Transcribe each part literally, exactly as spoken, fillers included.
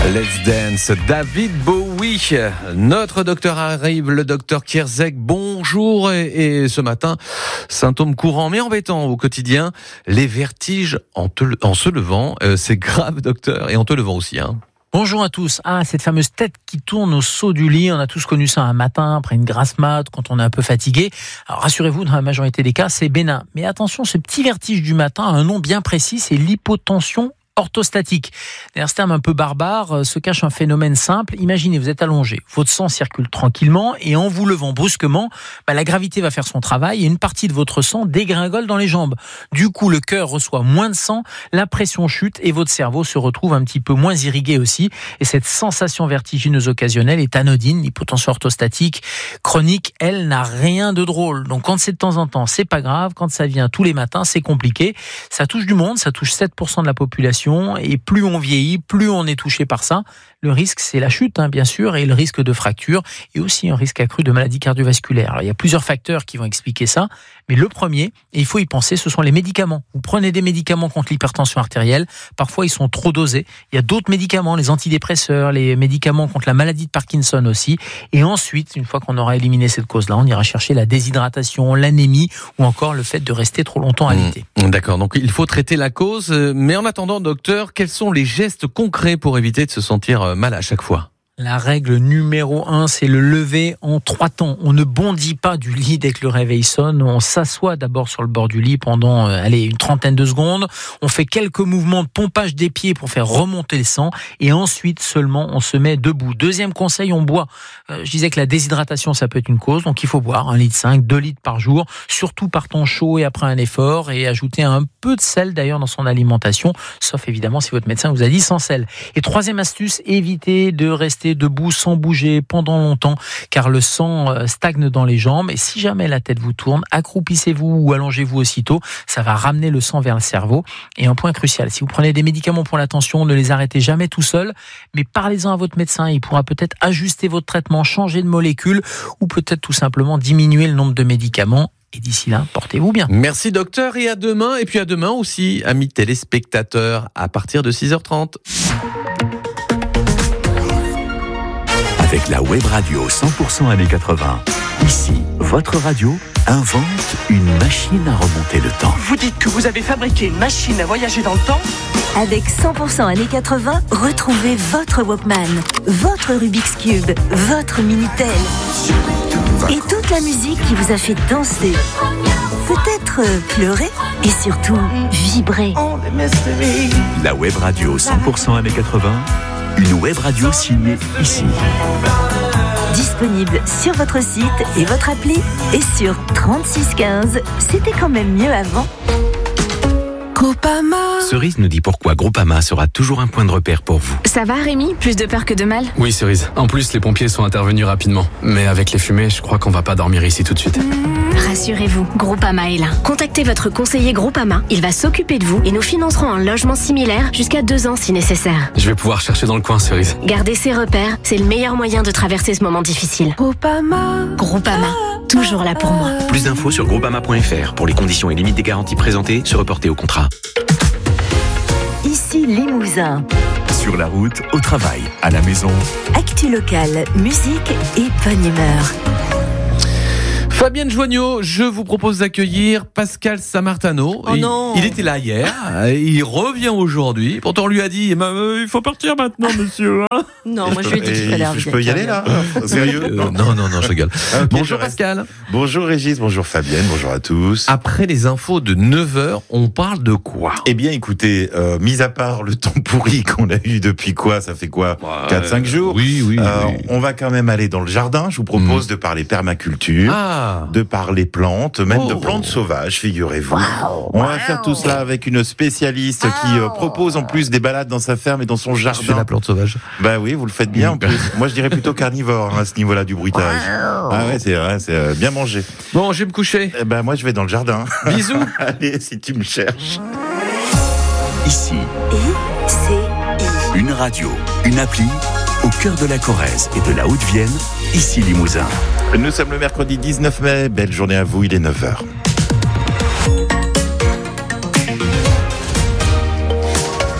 Let's Dance, David Bowie. Notre docteur arrive, le docteur Kierzek. Bonjour. Et, et ce matin, symptômes courants mais embêtants au quotidien, les vertiges en, te, en se levant. Euh, c'est grave, docteur, et en te levant aussi. Hein. Bonjour à tous. Ah, cette fameuse tête qui tourne au saut du lit, on a tous connu ça un matin, après une grasse mat, quand on est un peu fatigué. Alors rassurez-vous, dans la majorité des cas, c'est bénin. Mais attention, ce petit vertige du matin a un nom bien précis, c'est l'hypotension orthostatique. Derrière ce terme un peu barbare se cache un phénomène simple. Imaginez, vous êtes allongé, votre sang circule tranquillement et en vous levant brusquement, bah, la gravité va faire son travail et une partie de votre sang dégringole dans les jambes. Du coup, le cœur reçoit moins de sang, la pression chute et votre cerveau se retrouve un petit peu moins irrigué aussi. Et cette sensation vertigineuse occasionnelle est anodine. L'hypotension orthostatique chronique, elle, n'a rien de drôle. Donc quand c'est de temps en temps, c'est pas grave. Quand ça vient tous les matins, c'est compliqué. Ça touche du monde, ça touche sept pour cent de la population. Et plus on vieillit, plus on est touché par ça. Le risque, c'est la chute, hein, bien sûr, et le risque de fracture, et aussi un risque accru de maladies cardiovasculaires. Alors, il y a plusieurs facteurs qui vont expliquer ça, mais le premier, et il faut y penser, ce sont les médicaments. Vous prenez des médicaments contre l'hypertension artérielle, parfois ils sont trop dosés. Il y a d'autres médicaments, les antidépresseurs, les médicaments contre la maladie de Parkinson aussi. Et ensuite, une fois qu'on aura éliminé cette cause-là, on ira chercher la déshydratation, l'anémie, ou encore le fait de rester trop longtemps alité. Mmh, d'accord, donc il faut traiter la cause, mais en attendant, docteur, quels sont les gestes concrets pour éviter de se sentir mal à chaque fois ? La règle numéro un, c'est le lever en trois temps. On ne bondit pas du lit dès que le réveil sonne. On s'assoit d'abord sur le bord du lit pendant, euh, allez, une trentaine de secondes. On fait quelques mouvements de pompage des pieds pour faire remonter le sang. Et ensuite, seulement, on se met debout. Deuxième conseil, on boit. Euh, je disais que la déshydratation, ça peut être une cause. Donc, il faut boire un litre cinq, deux litres par jour. Surtout par temps chaud et après un effort. Et ajouter un peu de sel, d'ailleurs, dans son alimentation. Sauf, évidemment, si votre médecin vous a dit sans sel. Et troisième astuce, évitez de rester debout sans bouger pendant longtemps car le sang stagne dans les jambes et si jamais la tête vous tourne, accroupissez-vous ou allongez-vous aussitôt, ça va ramener le sang vers le cerveau. Et un point crucial, si vous prenez des médicaments pour la tension, ne les arrêtez jamais tout seul, mais parlez-en à votre médecin, il pourra peut-être ajuster votre traitement, changer de molécule ou peut-être tout simplement diminuer le nombre de médicaments. Et d'ici là, portez-vous bien. Merci docteur et à demain. Et puis à demain aussi, amis téléspectateurs, à partir de six heures trente. Avec la web radio cent pour cent années quatre-vingts, ici, votre radio invente une machine à remonter le temps. Vous dites que vous avez fabriqué une machine à voyager dans le temps ? Avec cent pour cent années quatre-vingts, retrouvez votre Walkman, votre Rubik's Cube, votre Minitel et toute la musique qui vous a fait danser, peut-être pleurer et surtout vibrer. La web radio cent pour cent années quatre-vingts, une web radio signée ici. Disponible sur votre site et votre appli et sur trente-six quinze. C'était quand même mieux avant. Groupama. Cerise nous dit pourquoi Groupama sera toujours un point de repère pour vous. Ça va Rémi ? Plus de peur que de mal ? Oui Cerise, en plus les pompiers sont intervenus rapidement. Mais avec les fumées, je crois qu'on va pas dormir ici tout de suite. Rassurez-vous, Groupama est là. Contactez votre conseiller Groupama, il va s'occuper de vous et nous financerons un logement similaire jusqu'à deux ans si nécessaire. Je vais pouvoir chercher dans le coin Cerise. Gardez ses repères, c'est le meilleur moyen de traverser ce moment difficile. Groupama. Groupama, toujours là pour moi. Plus d'infos sur groupama point f r. Pour les conditions et limites des garanties présentées, se reporter au contrat. Ici Limousin. Sur la route, au travail, à la maison. Actu locale, musique et bonne humeur. Fabienne Joignot, je vous propose d'accueillir Pascal Samartano. Oh non. Il, il était là hier, il revient aujourd'hui. Pourtant, on lui a dit, euh, il faut partir maintenant, monsieur. Hein non, moi je lui ai dit qu'il fallait revenir. Je peux y aller là ? Sérieux ? euh, Non, non, non, je rigole. Ah, okay, bonjour Pascal. Bonjour Régis, bonjour Fabienne, bonjour à tous. Après les infos de neuf heures, on parle de quoi ? Eh bien écoutez, euh, mis à part le temps pourri qu'on a eu depuis quoi ? Ça fait quoi ? quatre cinq jours ? Oui, oui, euh, oui. On va quand même aller dans le jardin. Je vous propose mmh. de parler permaculture. Ah. De parler plantes, même oh. de plantes sauvages, figurez-vous. Wow. On va wow. faire tout cela avec une spécialiste wow. qui euh, propose en plus des balades dans sa ferme et dans son jardin. Je fais la plante sauvage. Bah oui, vous le faites bien en plus. Moi je dirais plutôt carnivore hein, à ce niveau-là du bruitage. Wow. Ah ouais, c'est vrai, c'est euh, bien mangé. Bon, je vais me coucher. Eh ben moi je vais dans le jardin. Bisous. Allez, si tu me cherches. Ici, I C I. une radio, une appli, au cœur de la Corrèze et de la Haute-Vienne, ici Limousin. Nous sommes le mercredi dix-neuf mai, belle journée à vous, il est neuf heures. L'info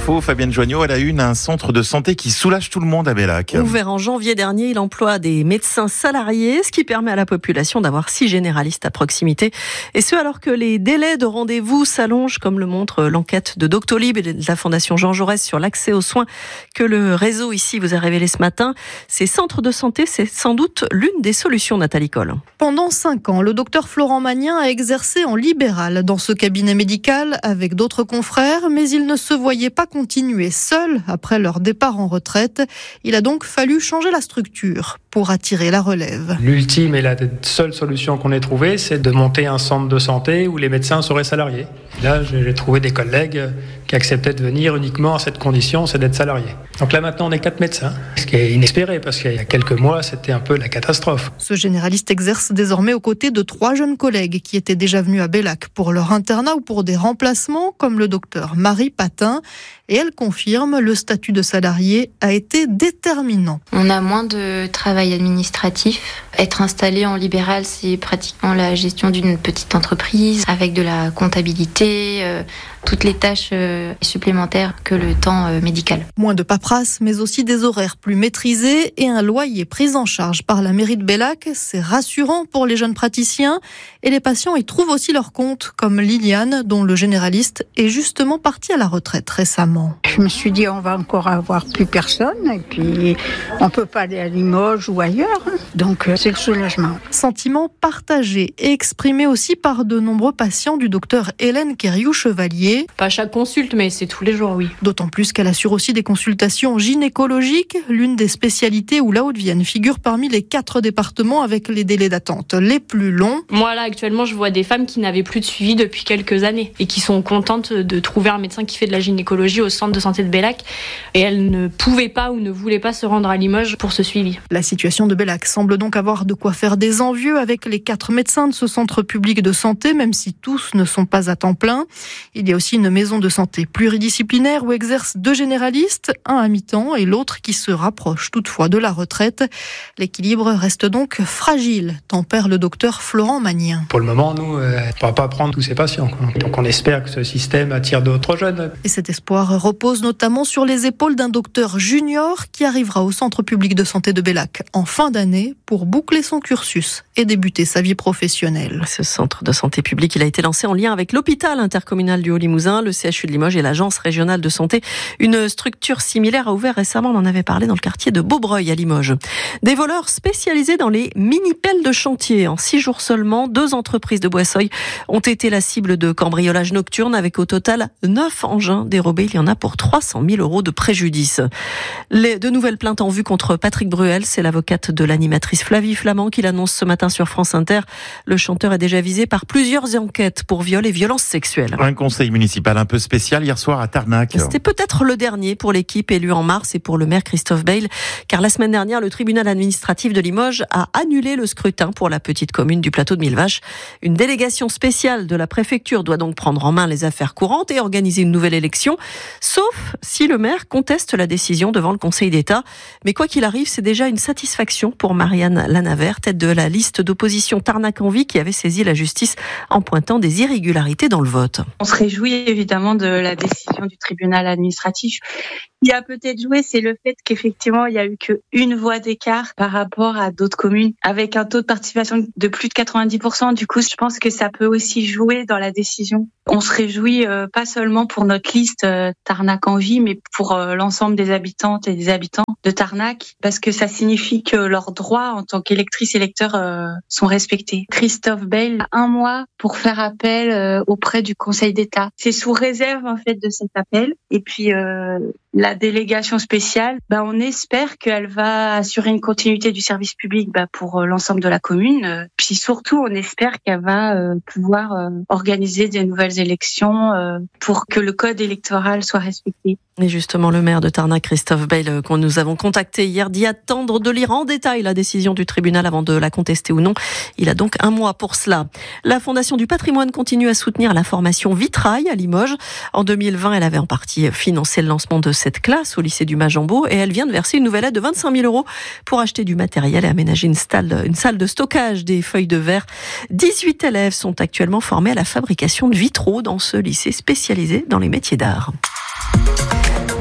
info, Fabienne Joignot, à la une, un centre de santé qui soulage tout le monde à Bellac. Ouvert en janvier dernier, il emploie des médecins salariés, ce qui permet à la population d'avoir six généralistes à proximité. Et ce, alors que les délais de rendez-vous s'allongent, comme le montre l'enquête de Doctolib et de la Fondation Jean Jaurès sur l'accès aux soins que le réseau ici vous a révélé ce matin. Ces centres de santé, c'est sans doute l'une des solutions, Nathalie Coll. Pendant cinq ans, le docteur Florent Magnin a exercé en libéral dans ce cabinet médical avec d'autres confrères, mais il ne se voyait pas continuer seul après leur départ en retraite. Il a donc fallu changer la structure pour attirer la relève. L'ultime et la seule solution qu'on ait trouvée, c'est de monter un centre de santé où les médecins seraient salariés. Et là, j'ai trouvé des collègues qui acceptaient de venir uniquement à cette condition, c'est d'être salariés. Donc là, maintenant, on est quatre médecins, ce qui est inespéré, parce qu'il y a quelques mois, c'était un peu la catastrophe. Ce généraliste exerce désormais aux côtés de trois jeunes collègues qui étaient déjà venus à Bellac pour leur internat ou pour des remplacements, comme le docteur Marie Patin. Et elle confirme, le statut de salarié a été déterminant. On a moins de travail administratif. Être installé en libéral, c'est pratiquement la gestion d'une petite entreprise avec de la comptabilité, euh, toutes les tâches euh, supplémentaires que le temps euh, médical. Moins de paperasse, mais aussi des horaires plus maîtrisés et un loyer pris en charge par la mairie de Bellac. C'est rassurant pour les jeunes praticiens et les patients y trouvent aussi leur compte, comme Liliane, dont le généraliste est justement parti à la retraite récemment. Je me suis dit, on va encore avoir plus personne et puis on peut pas aller à Limoges ou ailleurs. Donc c'est le soulagement. Sentiment partagé et exprimé aussi par de nombreux patients du docteur Hélène Quériou-Chevalier. Pas chaque consulte, mais c'est tous les jours, oui. D'autant plus qu'elle assure aussi des consultations gynécologiques, l'une des spécialités où la Haute-Vienne figure parmi les quatre départements avec les délais d'attente les plus longs. Moi là, actuellement, je vois des femmes qui n'avaient plus de suivi depuis quelques années et qui sont contentes de trouver un médecin qui fait de la gynécologie au centre de santé de Bellac et elles ne pouvaient pas ou ne voulaient pas se rendre à Limoges pour ce suivi. La situation de Bellac semble donc avoir de quoi faire des envieux avec les quatre médecins de ce centre public de santé, même si tous ne sont pas à temps plein. Il y a aussi une maison de santé pluridisciplinaire où exercent deux généralistes, un à mi-temps et l'autre qui se rapproche toutefois de la retraite. L'équilibre reste donc fragile, tempère le docteur Florent Magnin. Pour le moment, nous, euh, on ne pourra pas prendre tous ces patients. Donc on espère que ce système attire d'autres jeunes. Et cet espoir repose notamment sur les épaules d'un docteur junior qui arrivera au centre public de santé de Bellac en fin d'année pour boucler son cursus et débuter sa vie professionnelle. Ce centre de santé publique, il a été lancé en lien avec l'hôpital intercommunal du Haut-Limousin, le C H U de Limoges et l'agence régionale de santé. Une structure similaire a ouvert récemment, on en avait parlé, dans le quartier de Beaubreuil à Limoges. Des voleurs spécialisés dans les mini-pelles de chantier. En six jours seulement, deux entreprises de Boisseuil ont été la cible de cambriolage nocturne avec au total neuf engins dérobés. Il y en a pour trois cent mille euros de préjudice. Les deux nouvelles plaintes en vue contre Patrick Bruel, c'est l'avocate de l'animatrice Flavie Flamand qui l'annonce ce matin sur France Inter. Le chanteur est déjà visé par plusieurs enquêtes pour viol et violences sexuelles. Un conseil municipal un peu spécial hier soir à Tarnac. C'était peut-être le dernier pour l'équipe élue En Marche et pour le maire Christophe Bayle, car la semaine dernière, le tribunal administratif de Limoges a annulé le scrutin pour la petite commune du plateau de Millevaches. Une délégation spéciale de la préfecture doit donc prendre en main les affaires courantes et organiser une nouvelle élection, sauf si le maire conteste la décision devant le Conseil d'État. Mais quoi qu'il arrive, c'est déjà une satisfaction pour Marianne Lanavert, tête de la liste d'opposition Tarnac en Vie, qui avait saisi la justice en pointant des irrégularités dans le vote. On se réjouit évidemment de la décision du tribunal administratif. Il y a peut-être joué, c'est le fait qu'effectivement, il n'y a eu qu'une voix d'écart par rapport à d'autres communes, avec un taux de participation de plus de quatre-vingt-dix pour cent. Du coup, je pense que ça peut aussi jouer dans la décision. On se réjouit euh, pas seulement pour notre liste euh, Tarnac en Vie, mais pour euh, l'ensemble des habitantes et des habitants de Tarnac, parce que ça signifie que leurs droits en tant qu'électrices et électeurs euh, sont respectés. Christophe Bayle a un mois pour faire appel euh, auprès du Conseil d'État. C'est sous réserve en fait de cet appel. Et puis euh, la délégation spéciale, bah, on espère qu'elle va assurer une continuité du service public bah, pour euh, l'ensemble de la commune. Puis surtout, on espère qu'elle va euh, pouvoir euh, organiser des nouvelles élections euh, pour que le code électoral soit respecté. Et justement, le maire de Tarnac, Christophe Bayle, que nous avons contacté hier, dit attendre de lire en détail la décision du tribunal avant de la contester ou non. Il a donc un mois pour cela. La Fondation du patrimoine continue à soutenir la formation Vitrail à Limoges. En deux mille vingt, elle avait en partie financé le lancement de cette classe au lycée du Majambeau et elle vient de verser une nouvelle aide de vingt-cinq mille euros pour acheter du matériel et aménager une salle, une salle de stockage des feuilles de verre. dix-huit élèves sont actuellement formés à la fabrication de vitraux dans ce lycée spécialisé dans les métiers d'art.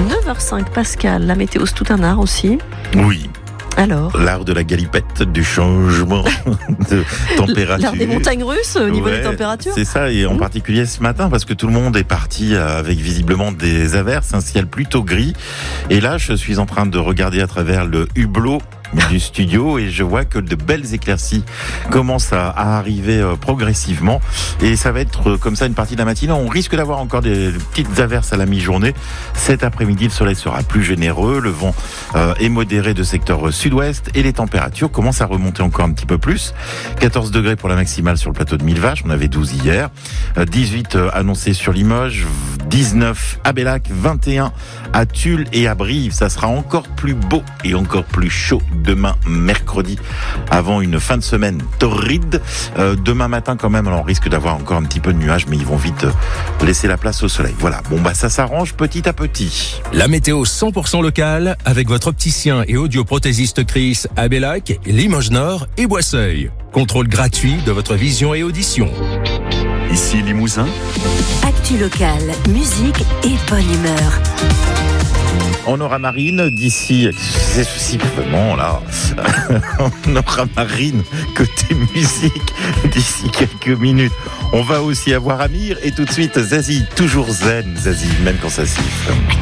neuf heures cinq, Pascal, la météo, c'est tout un art aussi. Oui. Alors l'art de la galipette, du changement de température. L'art des montagnes russes au niveau ouais, des températures. C'est ça, et en mmh. particulier ce matin, parce que tout le monde est parti avec visiblement des averses, un ciel plutôt gris. Et là, je suis en train de regarder à travers le hublot du studio et je vois que de belles éclaircies commencent à, à arriver euh, progressivement et ça va être euh, comme ça une partie de la matinée. On risque d'avoir encore des, des petites averses à la mi-journée. Cet après-midi, le soleil sera plus généreux, le vent euh, est modéré de secteur euh, sud-ouest et les températures commencent à remonter encore un petit peu plus. quatorze degrés pour la maximale sur le plateau de Millevaches, on avait douze hier, euh, dix-huit euh, annoncés sur Limoges, dix-neuf à Bellac, vingt et un à Tulle et à Brive. Ça sera encore plus beau et encore plus chaud demain mercredi, avant une fin de semaine torride. Euh, demain matin quand même, alors on risque d'avoir encore un petit peu de nuages, mais ils vont vite euh, laisser la place au soleil. Voilà, bon bah ça s'arrange petit à petit. La météo cent pour cent locale avec votre opticien et audioprothésiste Chris à Bellac, Limoges Nord et Boisseuil. Contrôle gratuit de votre vision et audition. Ici Limousin. Actu locale, musique et bonne humeur. On aura Marine d'ici, c'est vraiment là, on aura Marine côté musique d'ici quelques minutes. On va aussi avoir Amir et tout de suite Zazie, toujours zen Zazie, même quand ça siffle.